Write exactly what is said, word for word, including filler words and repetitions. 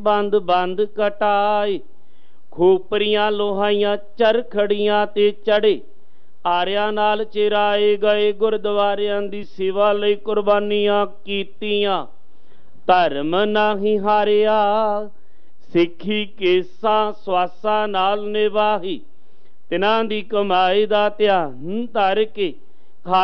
ਬੰਦ ਬੰਦ ਕਟਾਏ, ਖੋਪਰੀਆਂ ਲੋਹਾਈਆਂ ਚਰਖੜੀਆਂ ਤੇ ਚੜੇ, ਆਰਿਆਂ ਨਾਲ ਚਿਰਾਏ ਗਏ, ਗੁਰਦੁਆਰਿਆਂ ਦੀ ਸੇਵਾ ਲਈ ਕੁਰਬਾਨੀਆਂ ਕੀਤੀਆਂ। ਧਰਮ ਨਾਹੀਂ ਹਾਰਿਆ, ਸਿੱਖੀ ਕੇਸਾਂ ਸਵਾਸਾਂ ਨਾਲ ਨਿਭਾਹੀ। ਤਿਨਾਂ ਦੀ ਕਮਾਈ ਦਾ ਧਿਆਨ ਧਰ ਕੇ